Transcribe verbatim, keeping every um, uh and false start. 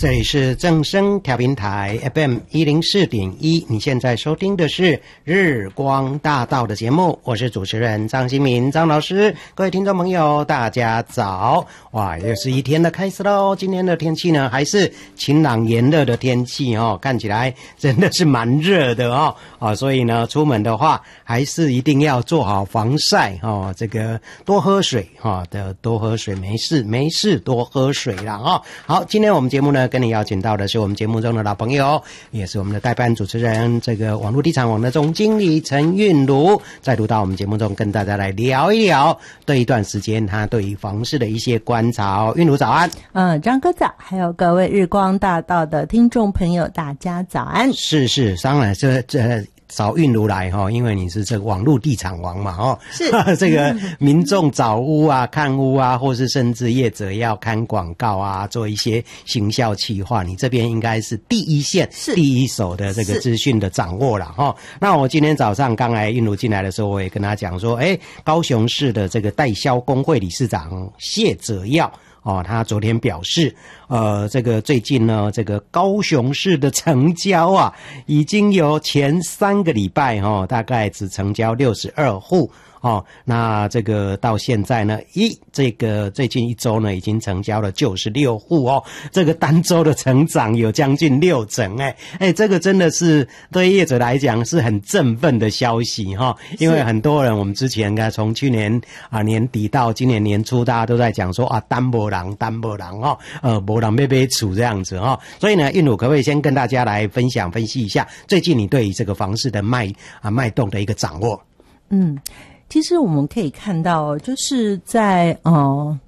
这里是正声调频台 F M 一零四点一，你现在收听的是日光大道的节目，我是主持人张新民张老师。各位听众朋友大家早，哇，又是一天的开始咯。今天的天气呢还是晴朗炎热的天气哦，看起来真的是蛮热的哦，啊，所以呢出门的话还是一定要做好防晒哦，这个多喝水哈的，多喝水，没事没事多喝水啦哦。好，今天我们节目呢跟你邀请到的是我们节目中的老朋友，也是我们的代班主持人，这个网络地产网的总经理陈韵如，再度到我们节目中跟大家来聊一聊这一段时间他对于房市的一些观察。韵如早安。 嗯，张哥早，还有各位日光大道的听众朋友大家早安。 是是，当然这这找韵如来哈，因为你是这个网络地产王嘛哈， 是这个民众找屋啊、看屋啊，或是甚至业者要看广告啊，做一些行销企划，你这边应该是第一线、第一手的这个资讯的掌握了哈。那我今天早上刚来韵如进来的时候，我也跟他讲说，哎，高雄市的这个代销工会理事长谢哲耀。哦，他昨天表示，呃，这个最近呢，这个高雄市的成交啊，已经有前三个礼拜哦，大概只成交六十二户。哦，那这个到现在呢，一这个最近一周呢，已经成交了九十六户哦，这个单周的成长有将近六成，哎哎，这个真的是对业者来讲是很振奋的消息哈、哦，因为很多人我们之前看从去年啊年底到今年年初，大家都在讲说啊单没人单没人哦，呃没人要买厝这样子哈、哦，所以呢，韵如可不可以先跟大家来分享分析一下最近你对于这个房市的脉啊脉动的一个掌握？ 嗯。其实我们可以看到，就是在呃